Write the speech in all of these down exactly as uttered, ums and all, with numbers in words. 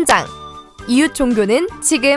현장. 이웃 종교는 지금.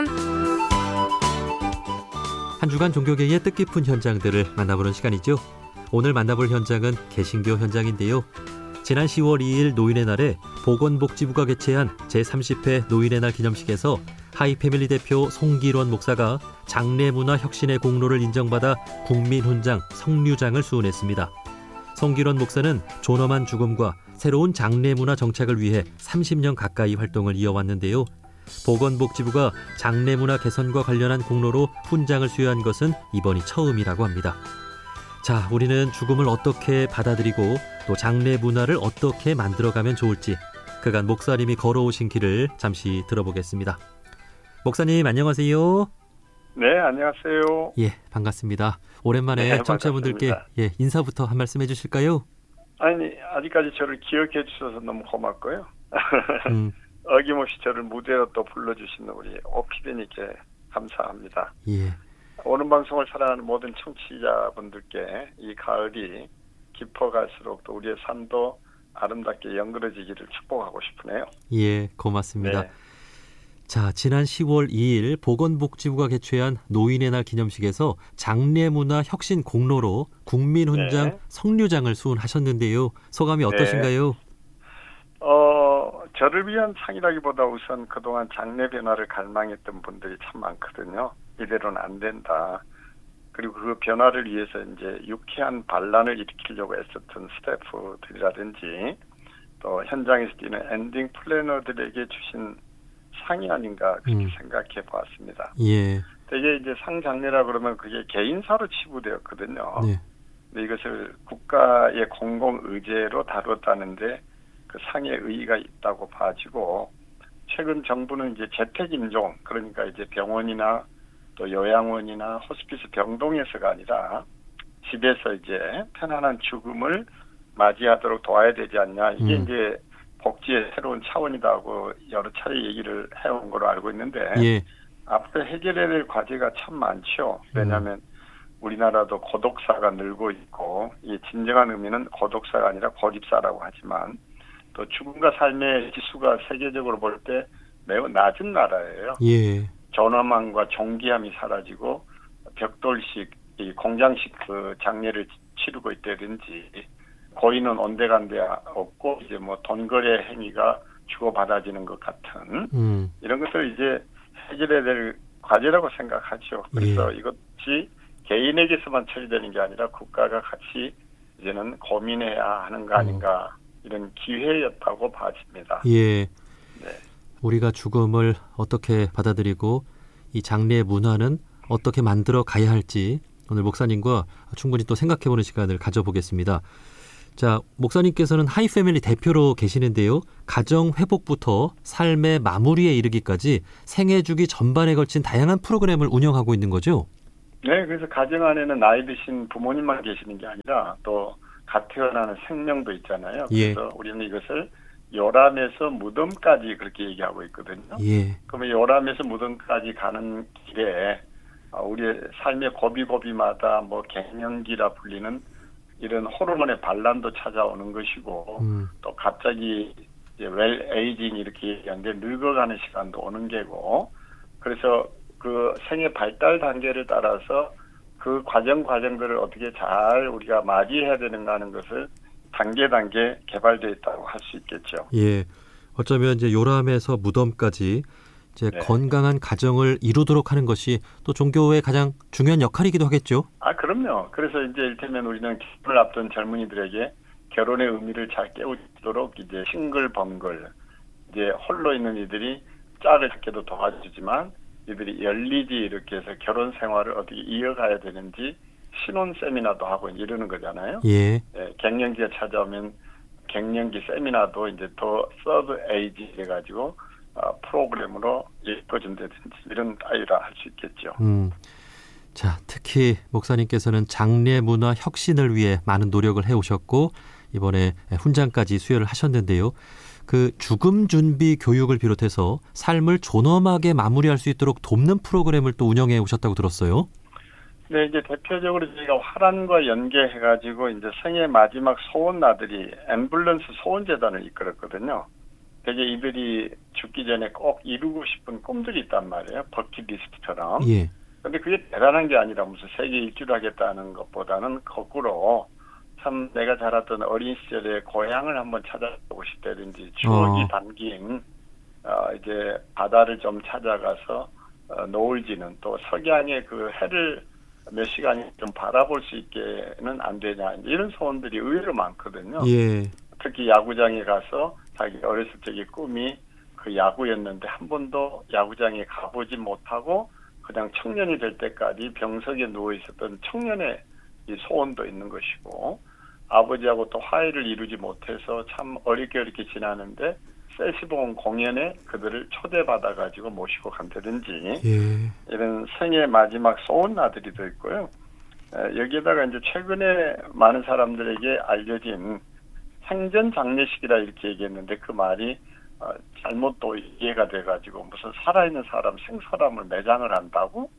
한 주간 종교계의 뜻깊은 현장들을 만나보는 시간이죠. 오늘 만나볼 현장은 개신교 현장인데요. 지난 시월 이일 노인의 날에 보건복지부가 개최한 제삼십 회 노인의 날 기념식에서 하이패밀리 대표 송기론 목사가 장례문화 혁신의 공로를 인정받아 국민훈장, 성류장을 수훈했습니다. 송기론 목사는 존엄한 죽음과 새로운 장례문화 정착을 위해 삼십 년 가까이 활동을 이어왔는데요. 보건복지부가 장례문화 개선과 관련한 공로로 훈장을 수여한 것은 이번이 처음이라고 합니다. 자, 우리는 죽음을 어떻게 받아들이고 또 장례 문화를 어떻게 만들어가면 좋을지 그간 목사님이 걸어오신 길을 잠시 들어보겠습니다. 목사님 안녕하세요. 네, 안녕하세요. 예, 반갑습니다. 오랜만에 네, 청취자분들께 예, 인사부터 한 말씀 해주실까요? 아니, 아직까지 저를 기억해 주셔서 너무 고맙고요. 음. 어김없이 저를 무대로 또 불러주시는 우리 오피디님께 감사합니다. 예. 오늘 방송을 사랑하는 모든 청취자분들께 이 가을이 깊어갈수록 또 우리의 삶도 아름답게 연그러지기를 축복하고 싶으네요. 예, 고맙습니다. 네. 자, 지난 시월 이일 보건복지부가 개최한 노인의 날 기념식에서 장례문화 혁신 공로로 국민훈장, 네. 성류장을 수훈하셨는데요. 소감이 어떠신가요? 네. 어, 저를 위한 상이라기보다 우선 그동안 장례 변화를 갈망했던 분들이 참 많거든요. 이대로는 안 된다. 그리고 그 변화를 위해서 이제 유쾌한 반란을 일으키려고 애썼던 스태프들이라든지 또 현장에서 뛰는 엔딩 플래너들에게 주신 상이 아닌가 그렇게 음. 생각해 보았습니다. 예. 되게 이제 상장례라 그러면 그게 개인사로 치부되었거든요. 네. 근데 이것을 국가의 공공 의제로 다뤘다는데 그 상의 의의가 있다고 봐지고 최근 정부는 이제 재택 임종 그러니까 이제 병원이나 또 요양원이나 호스피스 병동에서가 아니라 집에서 이제 편안한 죽음을 맞이하도록 도와야 되지 않냐. 이게 음. 이제 복지의 새로운 차원이다고 여러 차례 얘기를 해온 걸로 알고 있는데 예. 앞으로 해결해야 될 과제가 참 많죠. 왜냐하면 음. 우리나라도 고독사가 늘고 있고 이 진정한 의미는 고독사가 아니라 고립사라고 하지만 또 죽음과 삶의 지수가 세계적으로 볼 때 매우 낮은 나라예요. 예. 존엄함과 존귀함이 사라지고 벽돌식, 이 공장식 그 장례를 치르고 있다든지 고인은 온데간데 없고 이제 뭐 돈거래 행위가 주고받아지는 것 같은 음. 이런 것을 이제 해결해야 될 과제라고 생각하죠. 그래서 예. 이것이 개인에게서만 처리되는 게 아니라 국가가 같이 이제는 고민해야 하는 거 아닌가 음. 이런 기회였다고 봐집니다. 예. 네. 우리가 죽음을 어떻게 받아들이고 이 장례 문화는 어떻게 만들어 가야 할지 오늘 목사님과 충분히 또 생각해보는 시간을 가져보겠습니다. 자, 목사님께서는 하이패밀리 대표로 계시는데요. 가정 회복부터 삶의 마무리에 이르기까지 생애 주기 전반에 걸친 다양한 프로그램을 운영하고 있는 거죠? 네, 그래서 가정 안에는 나이 드신 부모님만 계시는 게 아니라 또 갓 태어나는 생명도 있잖아요. 예. 그래서 우리는 이것을 요람에서 무덤까지 그렇게 얘기하고 있거든요. 예. 그러면 요람에서 무덤까지 가는 길에 우리의 삶의 고비고비마다 뭐 갱년기라 불리는 이런 호르몬의 반란도 찾아오는 것이고 음. 또 갑자기 이제 웰 에이징 이렇게 얘기하는데 늙어가는 시간도 오는 게고 그래서 그 생애 발달 단계를 따라서 그 과정 과정들을 어떻게 잘 우리가 맞이해야 되는가 하는 것을 단계 단계 개발되어 있다고 할 수 있겠죠. 예. 어쩌면 이제 요람에서 무덤까지 이제 네. 건강한 가정을 이루도록 하는 것이 또 종교의 가장 중요한 역할이기도 하겠죠. 아, 그럼요. 그래서 이제 일테면 우리는 결혼을 앞둔 젊은이들에게 결혼의 의미를 잘 깨우치도록 이제 싱글 범글 이제 홀로 있는 이들이 짝을 찾기도 도와주지만 이들이 열리지 이렇게 해서 결혼 생활을 어떻게 이어가야 되는지 신혼 세미나도 하고 이러는 거잖아요. 예. 예, 갱년기가 찾아오면 갱년기 세미나도 이제 더 서드 에이지 해가지고 어, 프로그램으로 예뻐준다든지 이런 따위라 할 수 있겠죠. 음. 자, 특히 목사님께서는 장례 문화 혁신을 위해 많은 노력을 해오셨고 이번에 훈장까지 수여를 하셨는데요. 그 죽음 준비 교육을 비롯해서 삶을 존엄하게 마무리할 수 있도록 돕는 프로그램을 또 운영해 오셨다고 들었어요. 네, 이제 대표적으로 저희가 화란과 연계해가지고 이제 생애 마지막 소원 나들이 앰뷸런스 소원재단을 이끌었거든요. 되게 이들이 죽기 전에 꼭 이루고 싶은 꿈들이 있단 말이에요. 버킷리스트처럼. 예. 근데 그게 대단한 게 아니라 무슨 세계 일주를 하겠다는 것보다는 거꾸로 참 내가 자랐던 어린 시절에 고향을 한번 찾아보고 싶다든지 추억이 어. 담긴 어, 이제 바다를 좀 찾아가서 어, 노을 지는 또 석양의 그 해를 몇 시간 좀 바라볼 수 있게는 안 되냐 이런 소원들이 의외로 많거든요. 예. 특히 야구장에 가서 자기 어렸을 적의 꿈이 그 야구였는데 한 번도 야구장에 가보지 못하고 그냥 청년이 될 때까지 병석에 누워 있었던 청년의 이 소원도 있는 것이고 아버지하고 또 화해를 이루지 못해서 참 어렵게 어렵게 지나는데 세시봉 공연에 그들을 초대받아 가지고 모시고 간다든지 예. 이런 생애 마지막 소원 나들이도 있고요. 여기에다가 이제 최근에 많은 사람들에게 알려진 생전 장례식이라 이렇게 얘기했는데 그 말이 어, 잘못 또 이해가 돼가지고 무슨 살아있는 사람 생사람을 매장을 한다고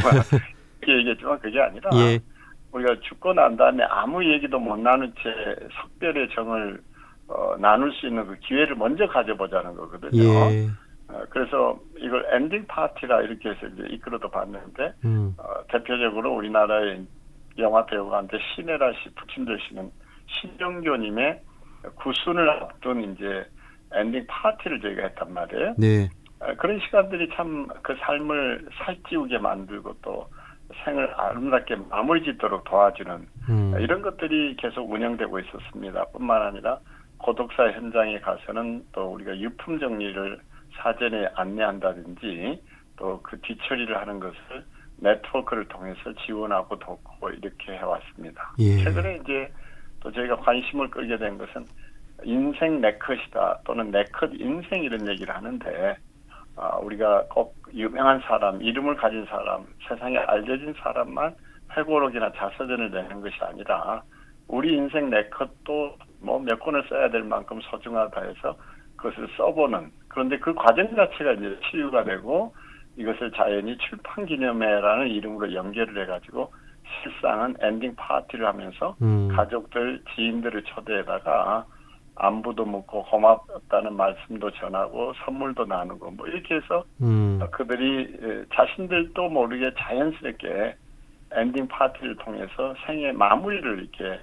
이렇게 얘기했지만 그게 아니라 예. 우리가 죽고 난 다음에 아무 얘기도 못 나눈 채 석별의 정을 어, 나눌 수 있는 그 기회를 먼저 가져보자는 거거든요. 예. 어, 그래서 이걸 엔딩 파티라 이렇게 해서 이제 이끌어도 봤는데 음. 어, 대표적으로 우리나라의 영화 배우가한테 신혜라 씨 부친되시는 신정교님의 구순을 앞둔 이제 엔딩 파티를 저희가 했단 말이에요. 네. 어, 그런 시간들이 참 그 삶을 살찌우게 만들고 또 생을 아름답게 마무리 짓도록 도와주는 음. 이런 것들이 계속 운영되고 있었습니다. 뿐만 아니라 고독사 현장에 가서는 또 우리가 유품 정리를 사전에 안내한다든지 또 그 뒤처리를 하는 것을 네트워크를 통해서 지원하고 돕고 이렇게 해왔습니다. 예. 최근에 이제 또 저희가 관심을 끌게 된 것은 인생 네컷이다 또는 네컷 인생 이런 얘기를 하는데 아, 우리가 꼭 유명한 사람, 이름을 가진 사람, 세상에 알려진 사람만 회고록이나 자서전을 내는 것이 아니라 우리 인생 네컷도 뭐 몇 권을 써야 될 만큼 소중하다 해서 그것을 써보는 그런데 그 과정 자체가 이제 치유가 되고 이것을 자연히 출판기념회라는 이름으로 연결을 해가지고 실상은 엔딩 파티를 하면서 음. 가족들, 지인들을 초대해다가 안부도 묻고 고맙다는 말씀도 전하고 선물도 나누고 뭐 이렇게 해서 음. 그들이 자신들도 모르게 자연스럽게 엔딩 파티를 통해서 생애 마무리를 이렇게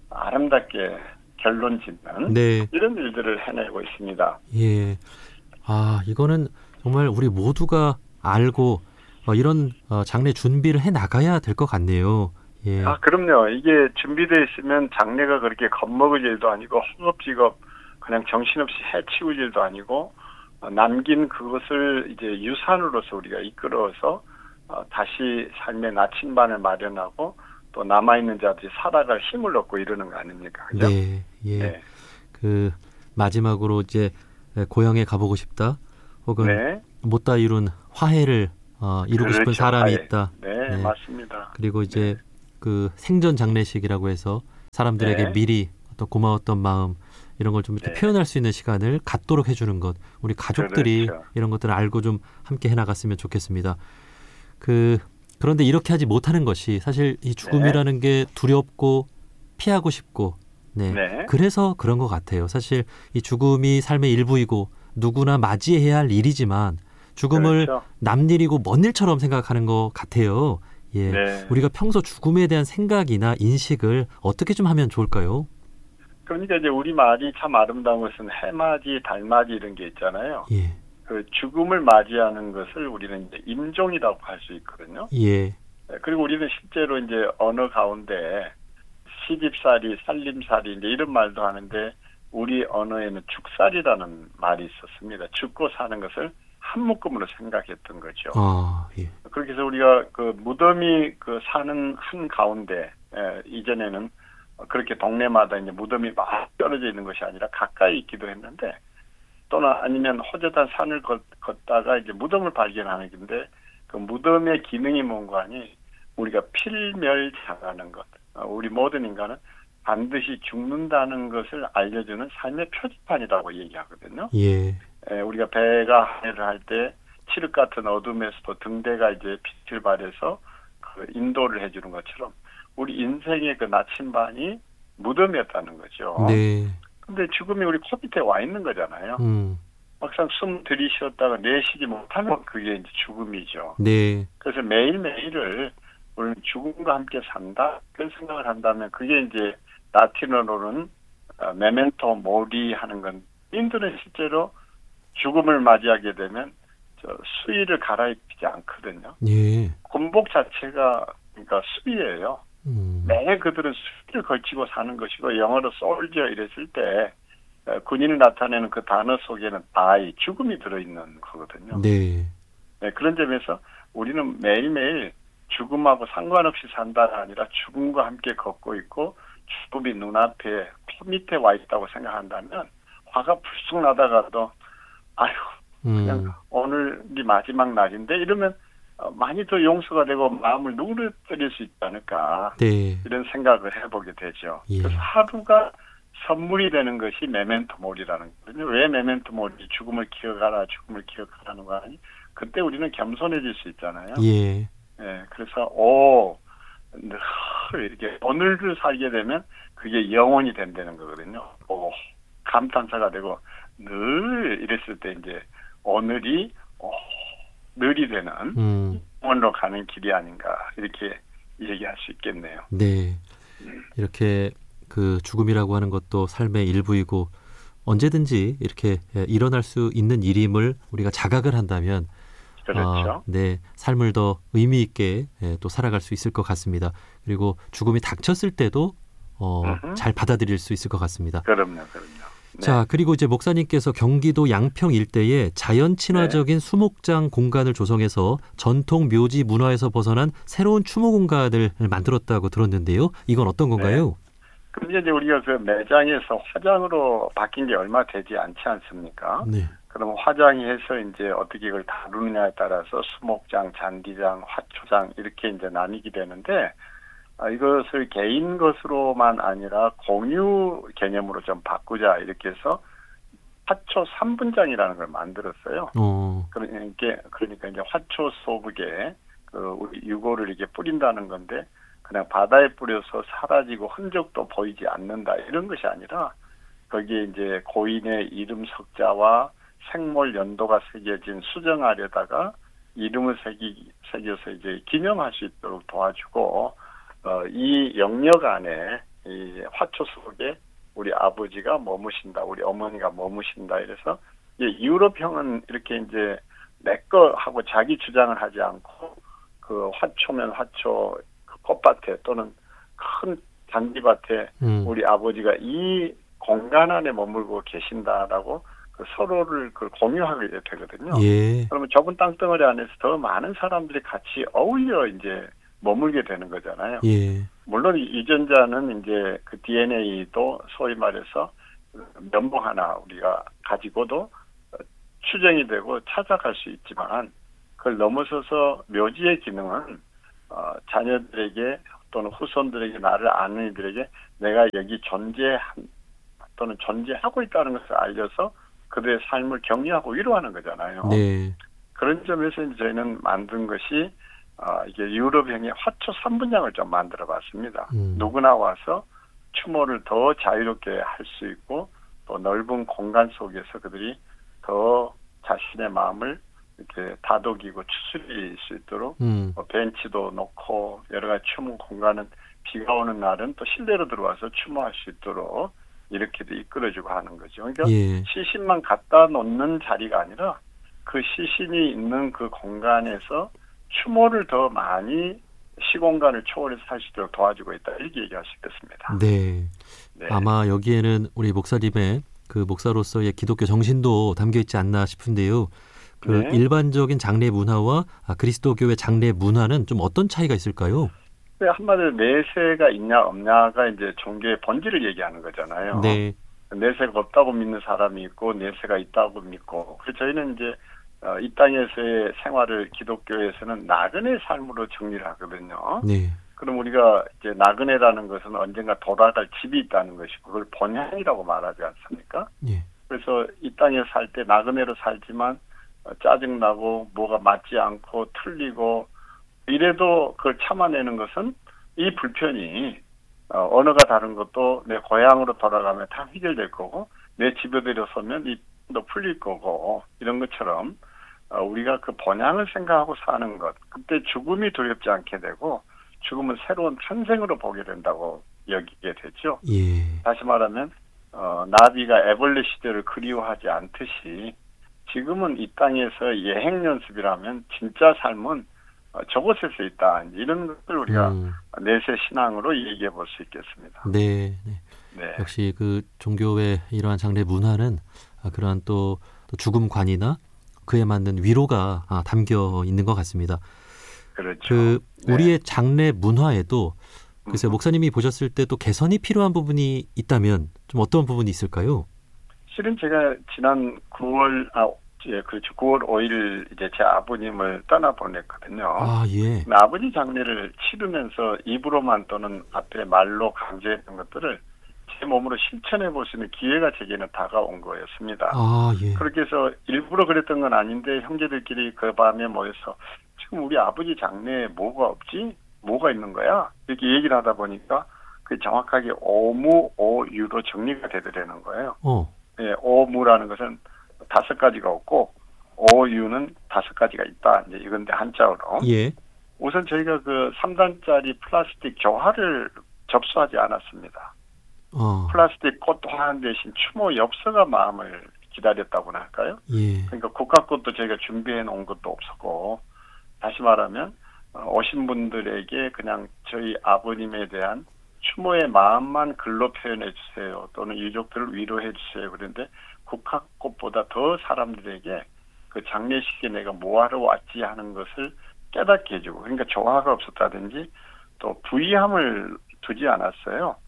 아름답게 결론 짓는 네. 이런 일들을 해내고 있습니다. 예. 아, 이거는 정말 우리 모두가 알고 어, 이런 어, 장례 준비를 해 나가야 될 것 같네요. 예. 아, 그럼요. 이게 준비되어 있으면 장례가 그렇게 겁먹을 일도 아니고 허겁지겁 그냥 정신없이 해치울 일도 아니고 어, 남긴 그것을 이제 유산으로서 우리가 이끌어서 어, 다시 삶의 나침반을 마련하고 또 남아있는 자들이 살아갈 힘을 얻고 이러는 거 아닙니까? 그죠? 네. 예. 네. 그 마지막으로 이제 고향에 가보고 싶다. 혹은 네. 못다 이룬 화해를 어, 이루고 싶은 그렇죠. 사람이 화해. 있다. 네, 네. 맞습니다. 그리고 이제 네. 그 생전 장례식이라고 해서 사람들에게 네. 미리 어떤 고마웠던 마음 이런 걸 좀 이렇게 네. 표현할 수 있는 시간을 갖도록 해주는 것. 우리 가족들이 그렇죠. 이런 것들을 알고 좀 함께 해나갔으면 좋겠습니다. 그 그런데 이렇게 하지 못하는 것이 사실 이 죽음이라는 게 두렵고 피하고 싶고 네. 네. 그래서 그런 것 같아요. 사실 이 죽음이 삶의 일부이고 누구나 맞이해야 할 일이지만 죽음을 그렇죠. 남일이고 먼 일처럼 생각하는 것 같아요. 예. 네. 우리가 평소 죽음에 대한 생각이나 인식을 어떻게 좀 하면 좋을까요? 그러니까 이제 우리 말이 참 아름다운 것은 해맞이, 달맞이 이런 게 있잖아요. 예. 그 죽음을 맞이하는 것을 우리는 이제 임종이라고 할 수 있거든요. 예. 그리고 우리는 실제로 이제 언어 가운데 시집살이, 살림살이 이제 이런 말도 하는데 우리 언어에는 죽살이라는 말이 있었습니다. 죽고 사는 것을 한 묶음으로 생각했던 거죠. 아, 예. 그렇게 해서 우리가 그 무덤이 그 사는 한 가운데 에, 이전에는 그렇게 동네마다 이제 무덤이 막 떨어져 있는 것이 아니라 가까이 있기도 했는데 또는 아니면 호젓한 산을 걷, 걷다가 이제 무덤을 발견하는 건데 그 무덤의 기능이 뭔가 하니 우리가 필멸자라는 것. 우리 모든 인간은 반드시 죽는다는 것을 알려주는 삶의 표지판이라고 얘기하거든요. 예. 에, 우리가 배가 항해를 할 때 칠흑 같은 어둠에서도 등대가 이제 빛을 발해서 그 인도를 해주는 것처럼 우리 인생의 그 나침반이 무덤이었다는 거죠. 네. 근데 죽음이 우리 코밑에 와 있는 거잖아요. 음. 막상 숨 들이쉬었다가 내쉬지 못하면 그게 이제 죽음이죠. 네. 그래서 매일매일을 우리는 죽음과 함께 산다 그런 생각을 한다면 그게 이제 라틴어로는 메멘토 모리 하는 건 인들은 실제로 죽음을 맞이하게 되면 저 수의를 갈아입히지 않거든요. 예. 군복 자체가 그러니까 수의예요. 음. 매일 그들은 수의를 걸치고 사는 것이고 영어로 솔저 이랬을 때 군인을 나타내는 그 단어 속에는 die, 죽음이 들어있는 거거든요. 네. 네, 그런 점에서 우리는 매일매일 죽음하고 상관없이 산다가 아니라 죽음과 함께 걷고 있고 죽음이 눈앞에 코 밑에 와 있다고 생각한다면 화가 불쑥 나다가도 아휴 그냥 음. 오늘이 마지막 날인데 이러면 많이 더 용서가 되고 마음을 누그러뜨릴 수 있지 않을까 네. 이런 생각을 해보게 되죠. 예. 그래서 하루가 선물이 되는 것이 메멘토 모리라는 거거든요. 왜 메멘토 모리? 죽음을 기억하라, 죽음을 기억하라는 거 아니? 그때 우리는 겸손해질 수 있잖아요. 예. 예, 그래서 오, 늘 이렇게 오늘을 살게 되면 그게 영원이 된다는 거거든요. 오, 감탄사가 되고 늘 이랬을 때 이제 오늘이 오, 늘이 되는 음. 영원으로 가는 길이 아닌가 이렇게 얘기할 수 있겠네요. 네, 이렇게 그 죽음이라고 하는 것도 삶의 일부이고 언제든지 이렇게 일어날 수 있는 일임을 우리가 자각을 한다면 그렇죠. 어, 네, 삶을 더 의미 있게 예, 또 살아갈 수 있을 것 같습니다. 그리고 죽음이 닥쳤을 때도 어, 잘 받아들일 수 있을 것 같습니다. 그럼요, 그럼요. 네. 자, 그리고 이제 목사님께서 경기도 양평 일대에 자연 친화적인 네. 수목장 공간을 조성해서 전통 묘지 문화에서 벗어난 새로운 추모 공간을 만들었다고 들었는데요. 이건 어떤 건가요? 네. 그럼 이제 우리가 그 매장에서 화장으로 바뀐 게 얼마 되지 않지 않습니까? 네. 그럼 화장이 해서 이제 어떻게 이걸 다루느냐에 따라서 수목장, 잔디장, 화초장 이렇게 이제 나뉘게 되는데 아, 이것을 개인 것으로만 아니라 공유 개념으로 좀 바꾸자 이렇게 해서 화초 삼 분장이라는 걸 만들었어요. 어. 그러니까 그러니까 이제 화초 소복에 그 우리 유골을 이렇게 뿌린다는 건데 그냥 바다에 뿌려서 사라지고 흔적도 보이지 않는다 이런 것이 아니라 거기에 이제 고인의 이름 석자와 생몰 연도가 새겨진 수정알에다가 이름을 새기, 새겨서 이제 기념할 수 있도록 도와주고 어, 이 영역 안에 이 화초 속에 우리 아버지가 머무신다, 우리 어머니가 머무신다 이래서 이 유럽형은 이렇게 이제 내 거 하고 자기 주장을 하지 않고 그 화초면 화초 그 꽃밭에 또는 큰 잔디밭에 음. 우리 아버지가 이 공간 안에 머물고 계신다라고 그 서로를 그 공유하게 되거든요. 예. 그러면 좁은 땅덩어리 안에서 더 많은 사람들이 같이 어울려 이제 머물게 되는 거잖아요. 예. 물론 유전자는 이제 그 디엔에이도 소위 말해서 면봉 하나 우리가 가지고도 추정이 되고 찾아갈 수 있지만 그걸 넘어서서 묘지의 기능은 어, 자녀들에게 또는 후손들에게 나를 아는 이들에게 내가 여기 존재한 또는 존재하고 있다는 것을 알려서 그들의 삶을 격려하고 위로하는 거잖아요. 네. 그런 점에서 이제 저희는 만든 것이 어, 이게 유럽형의 화초 삼 분장을 좀 만들어봤습니다. 음. 누구나 와서 추모를 더 자유롭게 할 수 있고 또 넓은 공간 속에서 그들이 더 자신의 마음을 이렇게 다독이고 추스릴 수 있도록 음. 뭐 벤치도 놓고 여러 가지 추모 공간은 비가 오는 날은 또 실내로 들어와서 추모할 수 있도록 이렇게도 이끌어주고 하는 거죠. 그러니까 예. 시신만 갖다 놓는 자리가 아니라 그 시신이 있는 그 공간에서 추모를 더 많이 시공간을 초월해서 할 수 있도록 도와주고 있다 이렇게 얘기할 수 있겠습니다. 네. 네. 아마 여기에는 우리 목사님의 그 목사로서의 기독교 정신도 담겨 있지 않나 싶은데요. 그 네. 일반적인 장례 문화와 그리스도교의 장례 문화는 좀 어떤 차이가 있을까요? 네, 한마디로 내세가 있냐 없냐가 이제 종교의 본질을 얘기하는 거잖아요. 네. 내세가 없다고 믿는 사람이 있고 내세가 있다고 믿고. 그래서 저희는 이제 어, 이 땅에서의 생활을 기독교에서는 나그네 삶으로 정리를 하거든요. 네. 그럼 우리가 이제 나그네라는 것은 언젠가 돌아갈 집이 있다는 것이고 그걸 본향이라고 말하지 않습니까? 네. 그래서 이 땅에 살 때 나그네로 살지만 어, 짜증나고 뭐가 맞지 않고 틀리고 이래도 그걸 참아내는 것은 이 불편이 어, 언어가 다른 것도 내 고향으로 돌아가면 다 해결될 거고 내 집에 들어서면 이 더 풀릴 거고 이런 것처럼 어, 우리가 그 번향을 생각하고 사는 것, 그때 죽음이 두렵지 않게 되고 죽음은 새로운 탄생으로 보게 된다고 여기게 되죠. 예. 다시 말하면 어, 나비가 애벌레 시대를 그리워하지 않듯이 지금은 이 땅에서 예행 연습이라면 진짜 삶은 어, 저곳에서 있다. 이런 것을 우리가 음. 내세 신앙으로 얘기해 볼 수 있겠습니다. 네, 네. 네. 역시 그 종교의 이러한 장래 문화는 아, 그러한 또, 또 죽음관이나 그에 맞는 위로가 아, 담겨 있는 것 같습니다. 그렇죠. 그 네. 우리의 장래 문화에도 글쎄요, 음. 목사님이 보셨을 때 또 개선이 필요한 부분이 있다면 좀 어떤 부분이 있을까요? 실은 제가 지난 구월 아 예, 그렇죠. 구월 오일 이제 제 아버님을 떠나 보냈거든요. 아, 예. 근데 아버지 장례를 치르면서 입으로만 또는 앞에 말로 강조했던 것들을 제 몸으로 실천해 볼 수 있는 기회가 제게는 다가온 거였습니다. 아, 예. 그렇게 해서 일부러 그랬던 건 아닌데 형제들끼리 그 밤에 모여서 지금 우리 아버지 장례에 뭐가 없지? 뭐가 있는 거야? 이렇게 얘기를 하다 보니까 그게 정확하게 오무, 오유로 정리가 되더라는 거예요. 어. 예, 오무라는 것은 다섯 가지가 없고 오유는 다섯 가지가 있다. 이제 이건데 한자어로. 예. 우선 저희가 그 삼 단짜리 플라스틱 교화를 접수하지 않았습니다. 어. 플라스틱 꽃 화환 대신 추모 엽서가 마음을 기다렸다고나 할까요? 예. 그러니까 국화꽃도 저희가 준비해 놓은 것도 없었고, 다시 말하면 오신 분들에게 그냥 저희 아버님에 대한 추모의 마음만 글로 표현해 주세요. 또는 유족들을 위로해 주세요. 그런데 국화꽃보다 더 사람들에게 그 장례식에 내가 뭐하러 왔지 하는 것을 깨닫게 해주고, 그러니까 조화가 없었다든지 또 부의함을 두지 않았어요.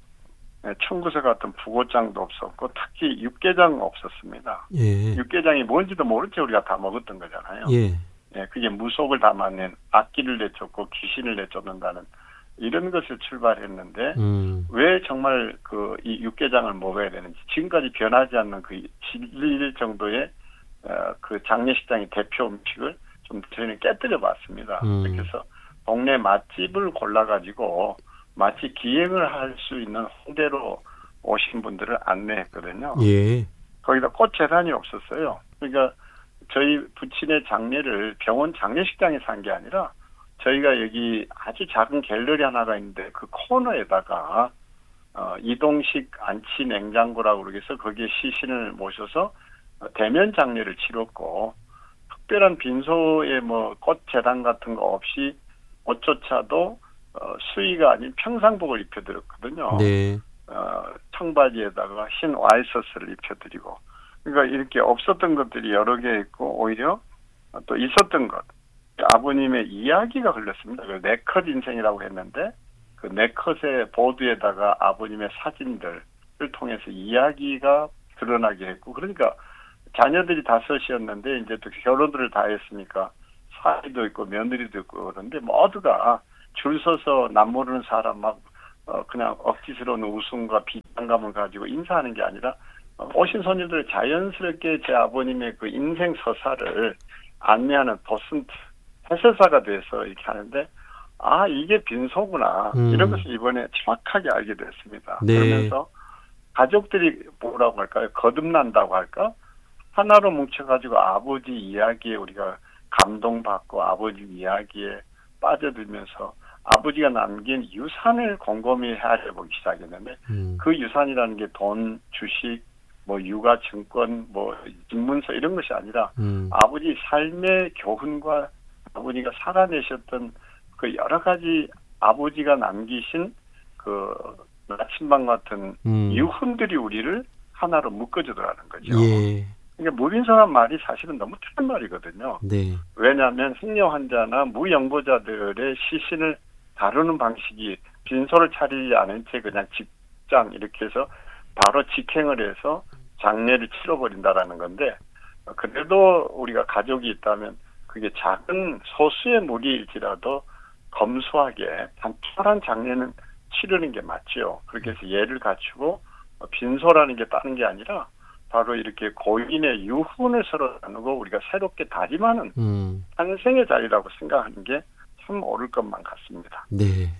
청구서 같은 부고장도 없었고 특히 육개장 없었습니다. 예. 육개장이 뭔지도 모른 채 우리가 다 먹었던 거잖아요. 예. 예, 그게 무속을 담아낸 악기를 내쫓고 귀신을 내쫓는다는 이런 것을 출발했는데 음. 왜 정말 그 이 육개장을 먹어야 되는지 지금까지 변하지 않는 그 진리 정도의 어, 그 장례식장의 대표 음식을 좀 저희는 깨뜨려 봤습니다. 음. 그래서 동네 맛집을 골라가지고 마치 기행을 할 수 있는 홍대로 오신 분들을 안내했거든요. 예. 거기다 꽃 재단이 없었어요. 그러니까 저희 부친의 장례를 병원 장례식장에서 한 게 아니라 저희가 여기 아주 작은 갤러리 하나가 있는데 그 코너에다가 어, 이동식 안치 냉장고라고 그러겠어 거기에 시신을 모셔서 대면 장례를 치렀고 특별한 빈소에 뭐 꽃 재단 같은 거 없이 옷조차도 어, 수의가 아닌 평상복을 입혀드렸거든요. 네. 어, 청바지에다가 흰 와이셔츠를 입혀드리고 그러니까 이렇게 없었던 것들이 여러 개 있고 오히려 또 있었던 것 아버님의 이야기가 흘렀습니다. 네컷 인생이라고 했는데 그 네컷의 보드에다가 아버님의 사진들을 통해서 이야기가 드러나게 했고 그러니까 자녀들이 다섯이었는데 이제 또 결혼들을 다 했으니까 사위도 있고 며느리도 있고 그런데 모두가 줄 서서 남 모르는 사람 막 어, 그냥 억지스러운 웃음과 비장감을 가지고 인사하는 게 아니라 어, 오신 손님들 자연스럽게 제 아버님의 그 인생 서사를 안내하는 도슨트 해설사가 돼서 이렇게 하는데 아 이게 빈소구나 음. 이런 것을 이번에 정확하게 알게 됐습니다. 네. 그러면서 가족들이 뭐라고 할까요? 거듭난다고 할까? 하나로 뭉쳐가지고 아버지 이야기에 우리가 감동받고 아버지 이야기에 빠져들면서 아버지가 남긴 유산을 곰곰이 헤아려보기 시작했는데 음. 그 유산이라는 게 돈, 주식, 뭐 육아, 증권, 뭐 집문서 이런 것이 아니라 음. 아버지 삶의 교훈과 아버지가 살아내셨던 그 여러 가지 아버지가 남기신 그 나침반 같은 음. 유훈들이 우리를 하나로 묶어주더라는 거죠. 예. 그러니까 무빈선한 말이 사실은 너무 틀린 말이거든요. 네. 왜냐하면 행여 환자나 무영보자들의 시신을 다루는 방식이 빈소를 차리지 않은 채 그냥 직장 이렇게 해서 바로 직행을 해서 장례를 치러버린다라는 건데 그래도 우리가 가족이 있다면 그게 작은 소수의 무리일지라도 검소하게 단촐한 장례는 치르는 게 맞죠. 그렇게 해서 예를 갖추고 빈소라는 게 다른 게 아니라 바로 이렇게 고인의 유훈을 서로 나누고 우리가 새롭게 다짐하는 음. 탄생의 자리라고 생각하는 게 참 옳을 것만 같습니다. 네.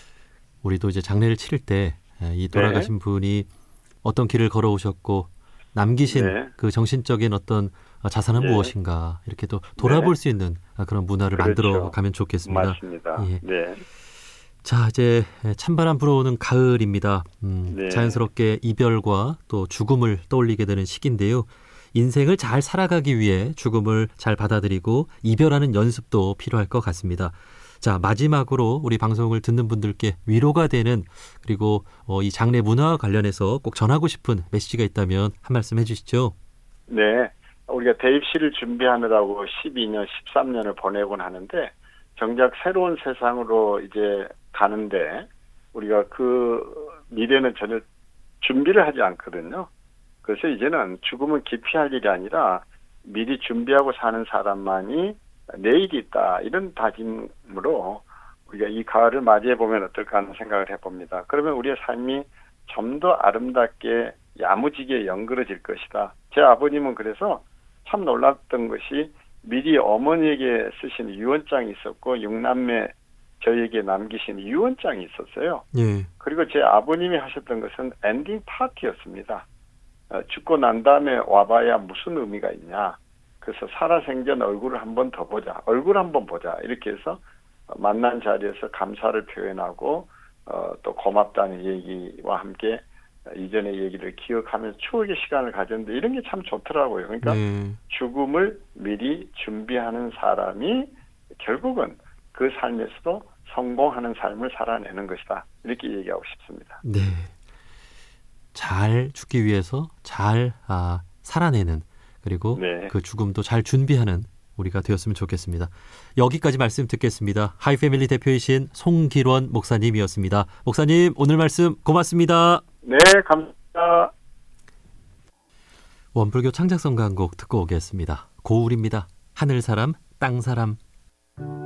우리도 이제 장례를 치를 때 이 돌아가신 네. 분이 어떤 길을 걸어오셨고 남기신 네. 그 정신적인 어떤 자산은 네. 무엇인가 이렇게 또 돌아볼 네. 수 있는 그런 문화를 그렇죠. 만들어 가면 좋겠습니다. 맞습니다. 예. 네. 자, 이제 찬바람 불어오는 가을입니다. 음, 네. 자연스럽게 이별과 또 죽음을 떠올리게 되는 시기인데요. 인생을 잘 살아가기 위해 죽음을 잘 받아들이고 이별하는 연습도 필요할 것 같습니다. 자, 마지막으로 우리 방송을 듣는 분들께 위로가 되는 그리고 어, 이 장례 문화와 관련해서 꼭 전하고 싶은 메시지가 있다면 한 말씀 해주시죠. 네. 우리가 대입시를 준비하느라고 십이 년, 십삼 년을 보내곤 하는데 정작 새로운 세상으로 이제 가는데 우리가 그 미래는 전혀 준비를 하지 않거든요. 그래서 이제는 죽음은 기피할 일이 아니라 미리 준비하고 사는 사람만이 내일이 있다. 이런 다짐으로 우리가 이 가을을 맞이해보면 어떨까 하는 생각을 해봅니다. 그러면 우리의 삶이 좀 더 아름답게 야무지게 연그러질 것이다. 제 아버님은 그래서 참 놀랐던 것이 미리 어머니에게 쓰신 유언장이 있었고 육남매 저에게 남기신 유언장이 있었어요. 예. 그리고 제 아버님이 하셨던 것은 엔딩 파티였습니다. 어, 죽고 난 다음에 와봐야 무슨 의미가 있냐. 그래서 살아생전 얼굴을 한 번 더 보자. 얼굴 한번 보자. 이렇게 해서 만난 자리에서 감사를 표현하고 어, 또 고맙다는 얘기와 함께 이전의 얘기를 기억하면서 추억의 시간을 가졌는데 이런 게 참 좋더라고요. 그러니까 네. 죽음을 미리 준비하는 사람이 결국은 그 삶에서도 성공하는 삶을 살아내는 것이다. 이렇게 얘기하고 싶습니다. 네. 잘 죽기 위해서 잘 아, 살아내는 그리고 네. 그 죽음도 잘 준비하는 우리가 되었으면 좋겠습니다. 여기까지 말씀 듣겠습니다. 하이패밀리 대표이신 송길원 목사님이었습니다. 목사님 오늘 말씀 고맙습니다. 네, 감사합니다. 원불교 창작성가 한 곡 듣고 오겠습니다. 고울입니다. 하늘사람 땅사람.